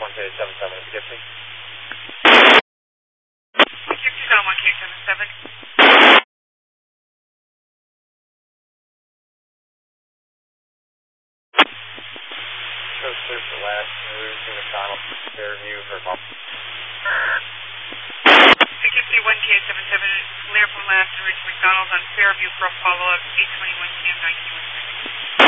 1K77 in Poughkeepsie. Poughkeepsie's on 1K77. Shows clear for last, Route McDonald, Fairview for bump. Poughkeepsie 1K77, clear from last, Route McDonald's on Fairview for a follow-up, 821 PM 19.